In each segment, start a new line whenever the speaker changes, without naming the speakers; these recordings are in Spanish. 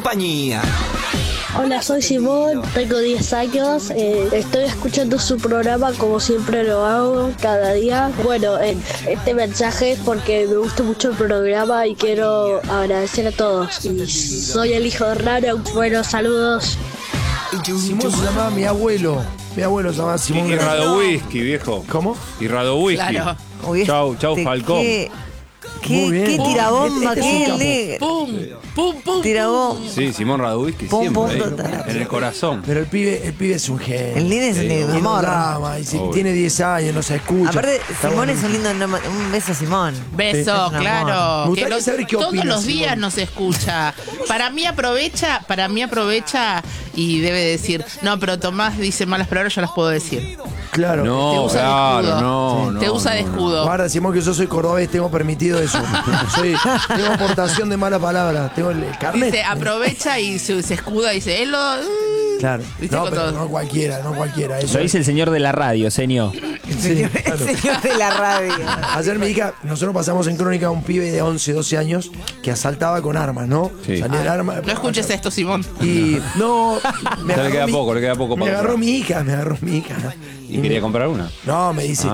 compañía.
Hola, soy Simón, tengo 10 años, estoy escuchando su programa como siempre lo hago cada día. Bueno, este mensaje es porque me gusta mucho el programa y quiero agradecer a todos. Y soy el hijo de Raro, bueno, saludos.
Simón se llamaba mi abuelo. Mi abuelo se llamaba Simón.
Y Radowisky, viejo.
¿Cómo?
Y Radowisky.
Claro.
Chau, Falcón.
Muy bien.
Qué tirabomba, qué
¡Pum! ¡Pum, pum!
tirabomba.
Sí, Simón Radowisky
Pum,
siempre.
pum,
ahí,
total.
en el corazón.
Pero el pibe es un genio.
El nene es un
Y
amor.
nos ama, y si
Obvio.
tiene 10 años, no se escucha.
Aparte,
Está
Simón
bueno.
es un lindo un beso a Simón.
Beso,
Es un amor.
claro.
Me gustaría saber qué
todos
opina
los
Simón.
días nos escucha. Para mí aprovecha y debe decir, no, pero Tomás dice malas palabras, yo las puedo decir.
Claro.
Te
No,
usa de
claro,
escudo.
no.
Te usa de
no.
escudo.
Guarda, Simón, que yo soy cordobés, tengo permitido eso. Tengo aportación de mala palabra. Tengo el carnet.
Dice, aprovecha y se escuda y dice, él lo...
Claro.
Viste,
No,
con
pero
todo.
no cualquiera. Eso
Lo dice el señor de la radio, señor.
Sí, claro.
Señor de la radio.
Ayer mi hija, nosotros pasamos en Crónica a un pibe de 11, 12 años que asaltaba con armas, ¿no?
Sí.
Salía el arma.
No escuches esto, Simón.
Y no, me
Ya le queda
mi-
poco
Me
para
agarró
comprar.
mi hija.
¿Y quería comprar una?
No, me dice,
Ah.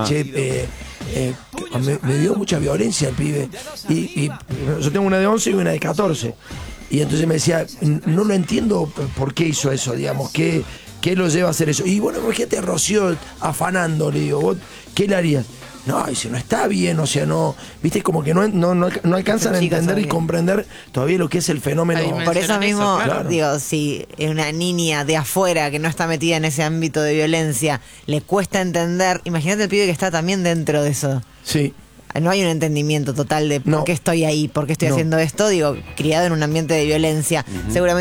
me dio mucha violencia el pibe. Y yo tengo una de 11 y una de 14. Y entonces me decía, no lo entiendo por qué hizo eso, digamos, qué lo lleva a hacer eso. Y bueno, imagínate a Rocío afanando, le digo, ¿vos qué le harías? No, dice, no está bien, o sea, no, viste, como que no alcanzan a
Son chicos
entender y
todavía.
comprender todavía lo que es el fenómeno.
Ahí me-
Por eso
Mencionan eso,
mismo,
claro.
digo, si una niña de afuera que no está metida en ese ámbito de violencia le cuesta entender, imagínate el pibe que está también dentro de eso.
Sí.
No hay un entendimiento total de por
No.
qué estoy ahí, por qué estoy
No.
haciendo esto, digo, criado en un ambiente de violencia. Seguramente